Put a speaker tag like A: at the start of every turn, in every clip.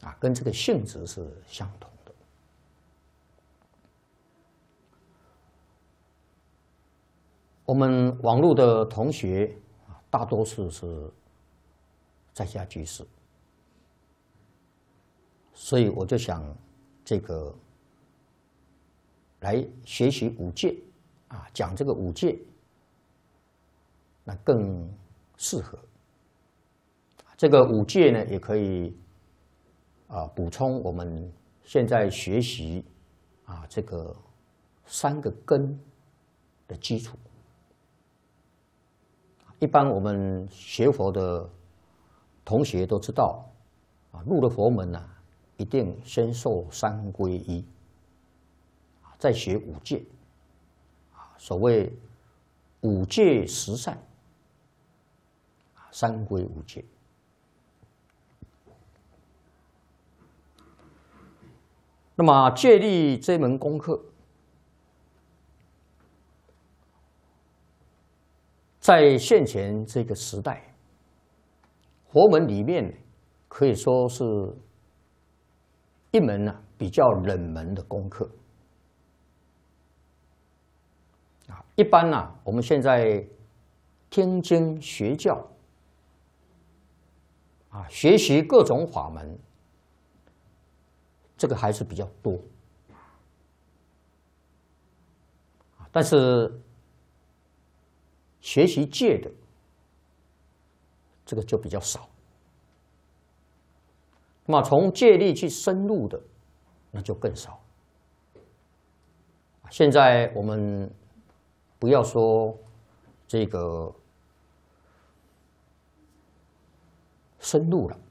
A: 跟这个性质是相同的。我们网络的同学大多数是在家居士，所以我就想这个来学习五戒讲这个五戒，那更适合。这个五戒呢，也可以补充我们现在学习这个3个根的基础。一般我们学佛的同学都知道，入了佛门一定先受3皈依，再学五戒。所谓五戒十善，3皈五戒。那么戒律这门功课，在现前这个时代，佛门里面可以说是一门比较冷门的功课。一般我们现在听经学教学习各种法门，这个还是比较多，但是学习戒的这个就比较少。那么从戒律去深入的，那就更少。现在我们不要说这个深入了，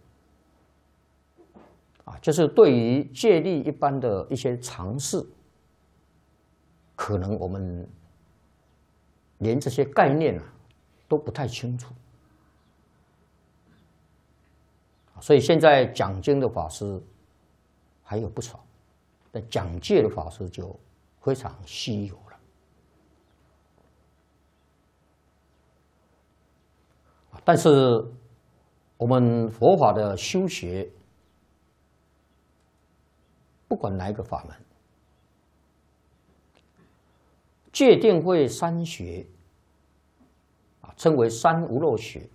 A: 就是对于戒律一般的一些常识，可能我们连这些概念都不太清楚。所以现在讲经的法师还有不少，但讲戒的法师就非常稀有了。但是我们佛法的修学，不管哪一个法门，戒定慧3学称为3无漏学。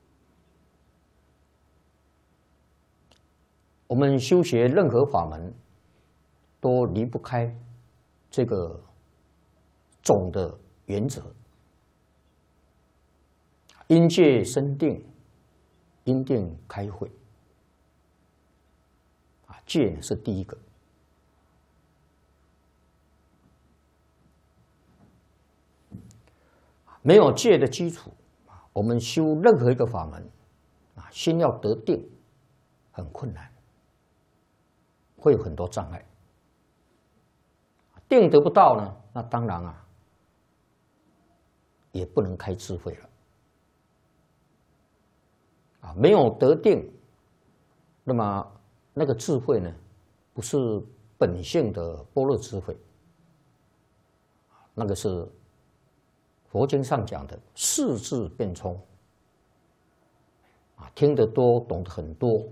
A: 我们修学任何法门，都离不开这个总的原则：因戒生定，因定开慧。戒是第一个。没有戒的基础，我们修任何一个法门先要得定，很困难，会有很多障碍。定得不到呢，那当然也不能开智慧了。没有得定，那么那个智慧呢，不是本性的般若智慧，那个是佛经上讲的识智辩聪，听得多，懂得很多，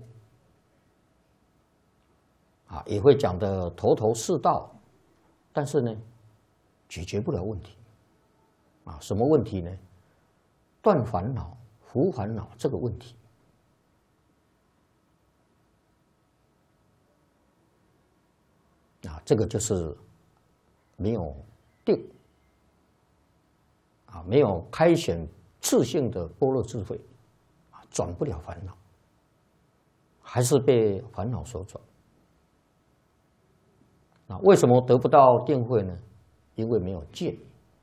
A: 也会讲得头头是道，但是呢，解决不了问题。什么问题呢？断烦恼、除烦恼这个问题。这个就是没有定，没有开显自性的般若智慧，转不了烦恼，还是被烦恼所转。为什么得不到定慧呢？因为没有戒。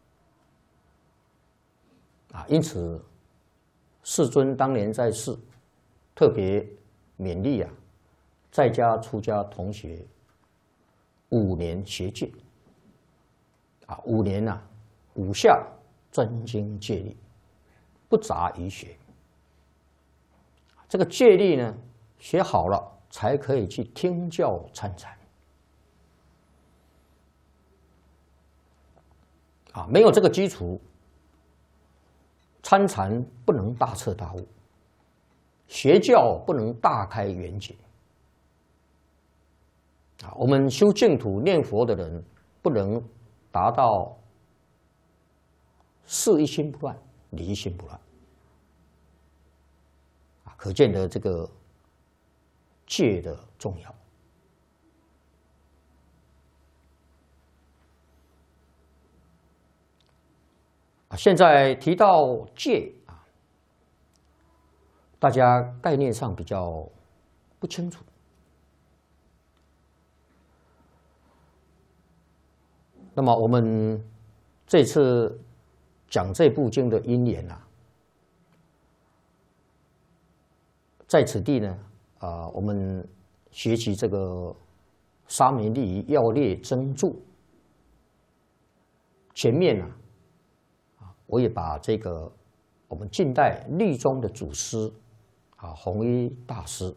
A: 因此世尊当年在世，特别勉励在家出家同学5年学戒，5年5下专精戒律，不杂于学。这个戒律呢，学好了才可以去听教参禅。没有这个基础，参禅不能大彻大悟，学教不能大开圆解。 啊，我们修净土念佛的人，不能达到事一心不乱，理一心不乱。啊，可见得这个戒的重要。啊，现在提到戒啊，大家概念上比较不清楚。那么我们这次讲这部经的因缘啊，在此地呢，我们学习这个沙弥利益要略真注，前面呢，我也把这个我们近代律宗的祖师弘一大师，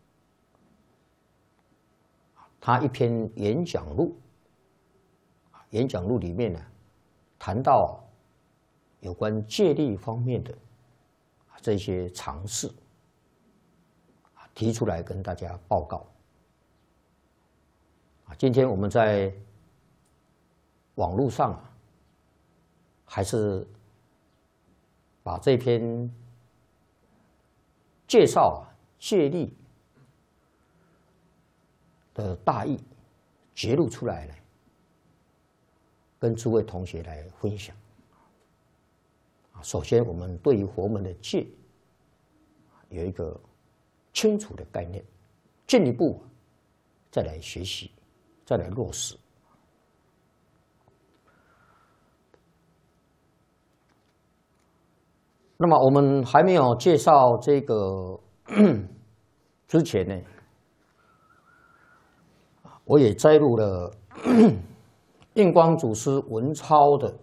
A: 他一篇演讲录。演讲录里面呢，谈到有关戒律方面的这些常识，提出来跟大家报告。今天我们在网络上还是把这篇介绍戒律的大意揭露出来了。跟诸位同学来分享。首先，我们对于佛门的戒有一个清楚的概念，进一步再来学习，再来落实。那么，我们还没有介绍这个之前呢，我也摘录了。印光祖师文超的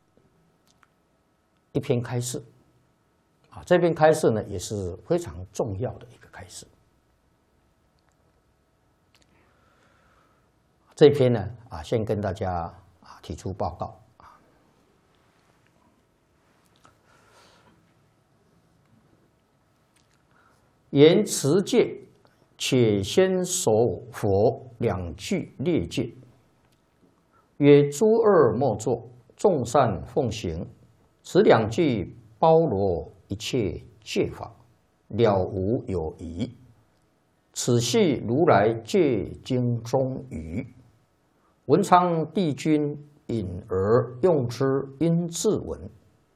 A: 一篇开示，这篇开示呢也是非常重要的一个开示。这篇呢先跟大家提出报告。言持戒，且先守佛两句列戒。曰：诸恶莫作，众善奉行。此两句包罗一切戒法，了无有疑。此系如来戒经中语。文昌帝君引而用之，因自闻。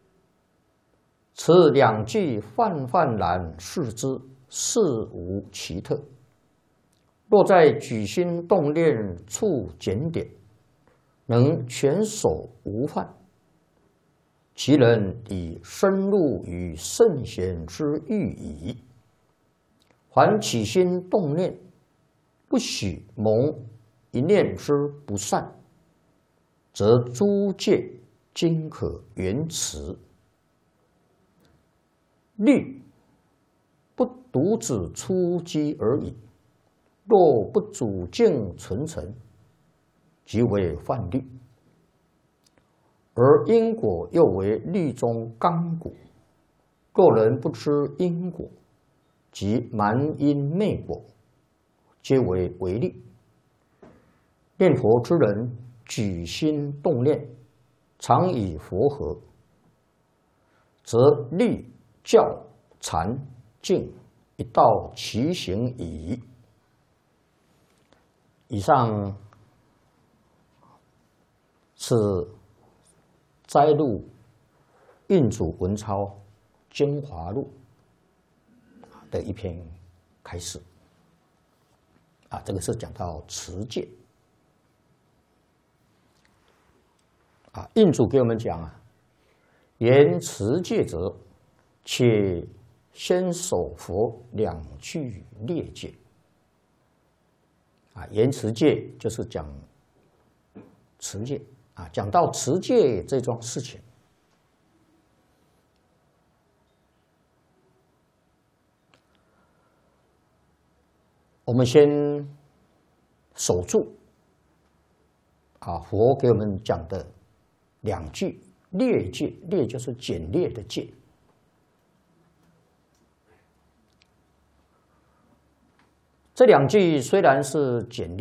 A: 此两句泛泛然视之，事无奇特。若在举心动念处检点，能全守无犯，其人已深入于圣贤之域矣。凡起心动念，不许蒙一念之不善，则诸戒均可圆持。律不独指出击而已，若不主境存诚，即为犯律。而因果又为律中纲骨，若人不知因果，即瞒因昧果，皆为违律。念佛之人举心动念，常以佛合，则律教禅净一道齐行矣。以上是摘录印祖文超精华录的一篇开示。这个是讲到持戒。印祖给我们讲言持戒者，且先守佛两句列戒。言持戒就是讲持戒讲到持戒这桩事情，我们先守住佛给我们讲的两句列戒，列就是简略的戒。这两句虽然是简略，